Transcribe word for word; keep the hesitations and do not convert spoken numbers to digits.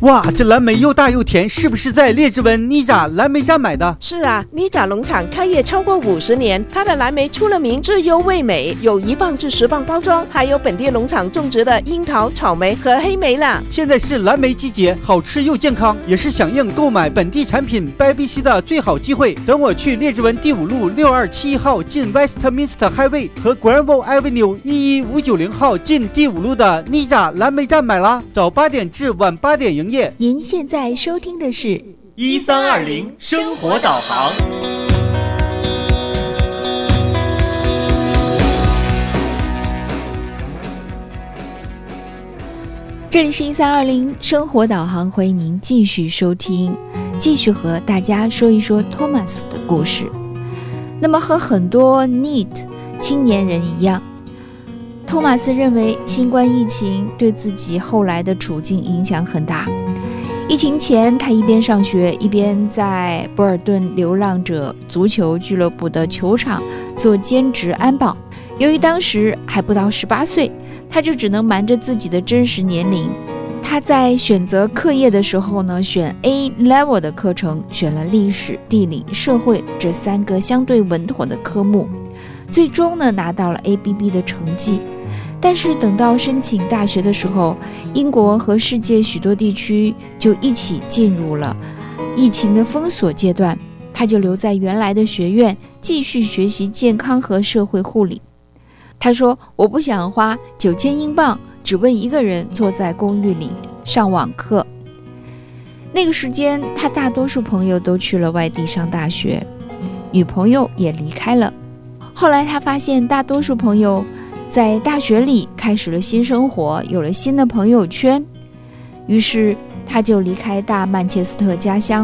哇，这蓝莓又大又甜，是不是在列治文妮扎蓝莓站买的？ 是啊，妮扎农场开业超过五十年，它的蓝莓出了名质优味美，有一磅至十磅包装，还有本地农场种植的樱桃、草莓和黑莓啦。 现在是蓝莓季节，好吃又健康，也是响应购买本地产品 B B C 的最好机会。等我去列治文第五路六二七一号进 Westminster Highway 和 Granville Avenue 一一五九零号进第五路的妮扎蓝莓站买啦，早八点至晚八点营业。 您现在收听的是一三二零生活导航。 这里是一三二零生活导航，欢迎您继续收听，继续和大家说一说托马斯的故事。那么和很多 N E E T 青年人一样，托马斯认为新冠疫情对自己后来的处境影响很大。疫情前，他一边上学，一边在博尔顿流浪者足球俱乐部的球场做兼职安保。由于当时还不到十八岁，他就只能瞒着自己的真实年龄。他在选择课业的时候呢，选 A level 的课程，选了历史、地理、社会这三个相对稳妥的科目，最终呢拿到了 A B B 的成绩。但是等到申请大学的时候，英国和世界许多地区就一起进入了疫情的封锁阶段，他就留在原来的学院继续学习健康和社会护理。他说，我不想花九千英镑只问一个人坐在公寓里上网课。那个时间，他大多数朋友都去了外地上大学，女朋友也离开了。后来他发现大多数朋友在大学里开始了新生活，有了新的朋友圈，于是他就离开大曼彻斯特家乡